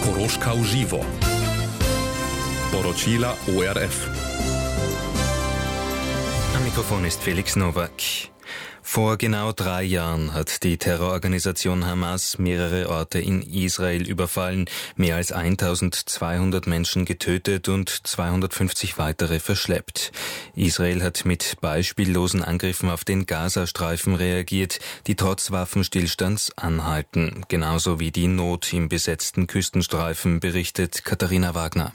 Koroška v živo. Poročila ORF. Am Mikrofon ist Felix Nowak. Vor genau 3 Jahren hat die Terrororganisation Hamas mehrere Orte in Israel überfallen, mehr als 1200 Menschen getötet und 250 weitere verschleppt. Israel hat mit beispiellosen Angriffen auf den Gazastreifen reagiert, die trotz Waffenstillstands anhalten. Genauso wie die Not im besetzten Küstenstreifen, berichtet Katharina Wagner.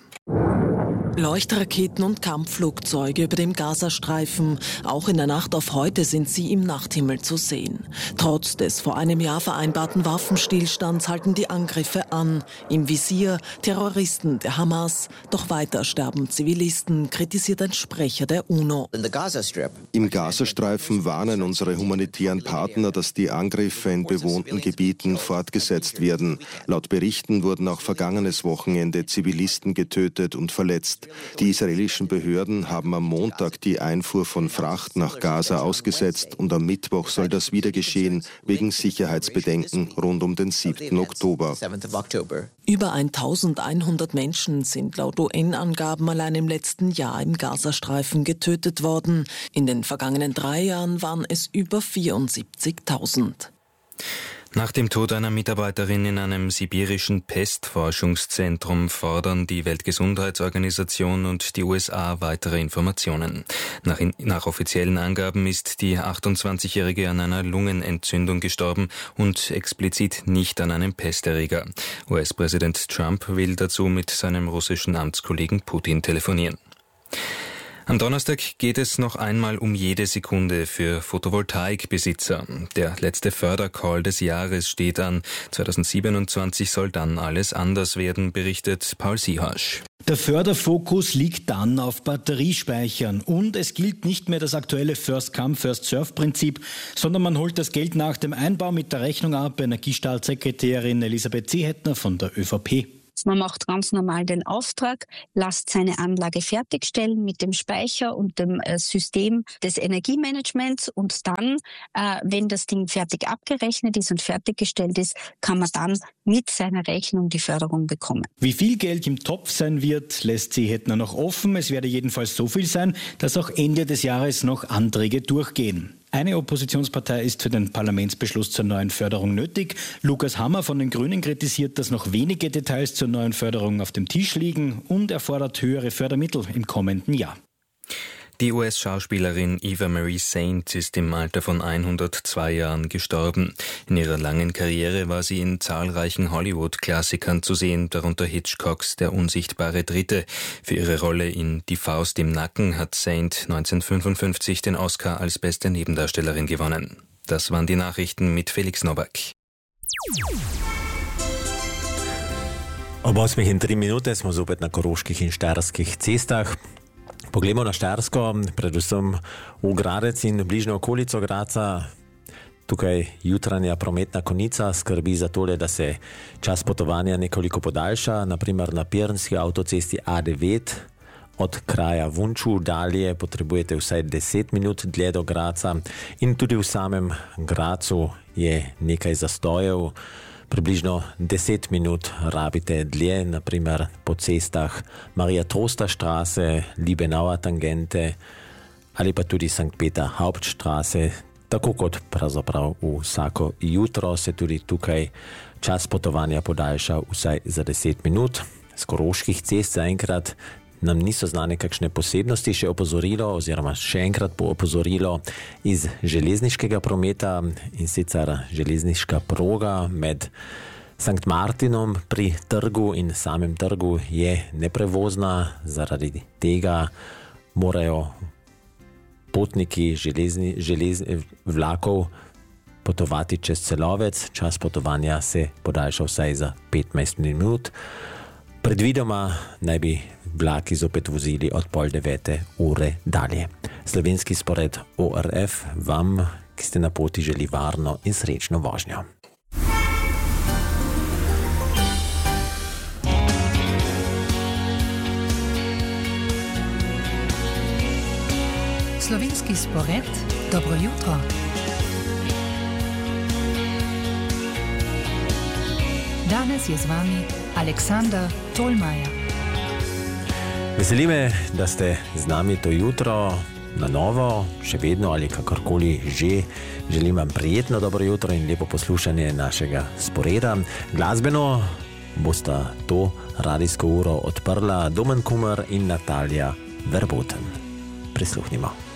Leuchtraketen und Kampfflugzeuge über dem Gazastreifen. Auch in der Nacht auf heute sind sie im Nachthimmel zu sehen. Trotz des vor einem Jahr vereinbarten Waffenstillstands halten die Angriffe an. Im Visier Terroristen der Hamas. Doch weiter sterben Zivilisten, kritisiert ein Sprecher der UNO. Im Gazastreifen warnen unsere humanitären Partner, dass die Angriffe in bewohnten Gebieten fortgesetzt werden. Laut Berichten wurden auch vergangenes Wochenende Zivilisten getötet und verletzt. Die israelischen Behörden haben am Montag die Einfuhr von Fracht nach Gaza ausgesetzt und am Mittwoch soll das wieder geschehen, wegen Sicherheitsbedenken rund um den 7. Oktober. Über 1100 Menschen sind laut UN-Angaben allein im letzten Jahr im Gazastreifen getötet worden. In den vergangenen 3 Jahren waren es über 74.000. Nach dem Tod einer Mitarbeiterin in einem sibirischen Pestforschungszentrum fordern die Weltgesundheitsorganisation und die USA weitere Informationen. Nach offiziellen Angaben ist die 28-Jährige an einer Lungenentzündung gestorben und explizit nicht an einem Pesterreger. US-Präsident Trump will dazu mit seinem russischen Amtskollegen Putin telefonieren. Am Donnerstag geht es noch einmal um jede Sekunde für Photovoltaikbesitzer. Der letzte Fördercall des Jahres steht an. 2027 soll dann alles anders werden, berichtet Paul Siehasch. Der Förderfokus liegt dann auf Batteriespeichern und es gilt nicht mehr das aktuelle First-Come, First-Serve-Prinzip, sondern man holt das Geld nach dem Einbau mit der Rechnung ab. Energiestaatssekretärin Elisabeth Seehettner von der ÖVP. Man macht ganz normal den Auftrag, lässt seine Anlage fertigstellen mit dem Speicher und dem System des Energiemanagements und dann, wenn das Ding fertig abgerechnet ist und fertiggestellt ist, kann man dann mit seiner Rechnung die Förderung bekommen. Wie viel Geld im Topf sein wird, lässt Seehettner noch offen. Es werde jedenfalls so viel sein, dass auch Ende des Jahres noch Anträge durchgehen. Eine Oppositionspartei ist für den Parlamentsbeschluss zur neuen Förderung nötig. Lukas Hammer von den Grünen kritisiert, dass noch wenige Details zur neuen Förderung auf dem Tisch liegen und er fordert höhere Fördermittel im kommenden Jahr. Die US-Schauspielerin Eva Marie Saint ist im Alter von 102 Jahren gestorben. In ihrer langen Karriere war sie in zahlreichen Hollywood-Klassikern zu sehen, darunter Hitchcocks Der unsichtbare Dritte. Für ihre Rolle in Die Faust im Nacken hat Saint 1955 den Oscar als beste Nebendarstellerin gewonnen. Das waren die Nachrichten mit Felix Nowak. Obosmih in 3 minute smo zopet na koroških in štajerskih cestah. Poglejmo na Štajersko, predvsem v Gradec in bližnjo okolico Gradca. Tukaj jutranja prometna konica skrbi za tole, da se čas potovanja nekoliko podaljša. Naprimer na Pirnski avtocesti A9 od kraja Vunču dalje potrebujete vsaj 10 minut dlje do Gradca. In tudi v samem Gradcu je nekaj zastojev. Približno 10 minut rabite dlje, naprimer po cestah Maria Trosta Straße, Liebenauer Tangente ali pa tudi Sankt Peter Hauptstraße. Tako kot pravzaprav vsako jutro se tudi tukaj čas potovanja podaljša vsaj za 10 minut. Z koroških cest zaenkrat nam niso znane kakšne posebnosti, še opozorilo oziroma še enkrat opozorilo iz železniškega prometa in sicer železniška proga med Sankt Martinom pri trgu in samem trgu je neprevozna, zaradi tega morajo potniki vlakov potovati čez Celovec, čas potovanja se podaljša vsaj za 15 minut. Predvidoma naj bi vlaki zopet vozili od 8:30 dalje. Slovenski spored ORF vam, ki ste na poti, želi varno in srečno vožnjo. Slovenski spored, dobro jutro. Danes je z vami Aleksandar Tolmajer. Veseli me, da ste z nami to jutro na novo, še vedno ali kakorkoli že. Želim vam prijetno dobro jutro in lepo poslušanje našega sporeda. Glasbeno bosta to radijsko uro odprla Domen Kumer in Natalija Verboten. Prisluhnimo.